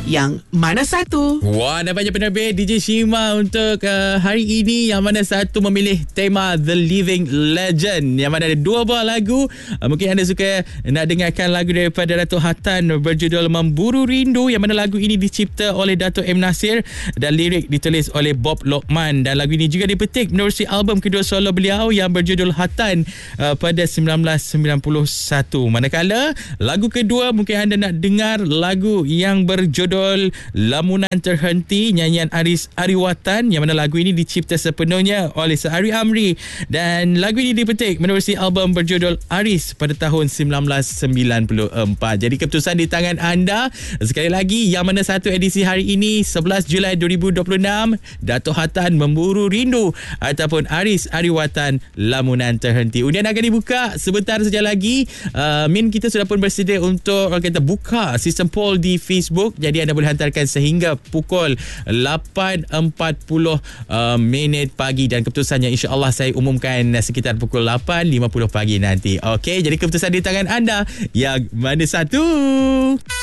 yang mana satu? Wah, nampaknya penerbit DJ Shima untuk hari ini yang mana satu memilih tema The Living Legend, yang mana ada 2 buah lagu. Mungkin anda suka nak dengarkan lagu daripada Datuk Hatan berjudul Memburu Rindu, yang mana lagu ini dicipta oleh Datuk M. Nasir dan lirik ditulis oleh Bob Lokman, dan lagu ini juga dipetik menerusi album kedua solo beliau yang berjudul Hatan pada 1991. Manakala lagu kedua mungkin anda nak dengar lagu yang berjudul Lamunan Terhenti, nyanyian Aris Ariwatan, yang mana lagu ini dicipta sepenuhnya oleh Sehari Amri, dan lagu ini dipetik menerusi album berjudul Aris pada tahun 1994. Jadi keputusan di tangan anda. Sekali lagi, yang mana satu edisi hari ini 11 Julai 2026, Datuk Hatan Memburu Rindu ataupun Aris Ariwatan Lamunan Terhenti. Undian akan dibuka sebentar saja lagi. Min kita sudah pun bersedia untuk kita buka sistem poll di Facebook. Jadi anda boleh hantarkan sehingga pukul 8.40 minit pagi, dan keputusannya insya-Allah saya umumkan sekitar pukul 8.50 pagi nanti. Okey, jadi keputusan di tangan anda. Yang mana satu?